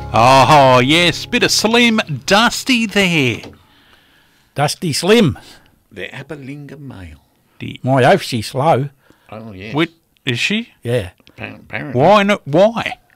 Oh, yes, bit of Slim Dusty there. Dusty Slim. The Aberlinga Mail. My oath, she's slow. Oh, yeah. Is she? Yeah. Apparently. Why not? Why?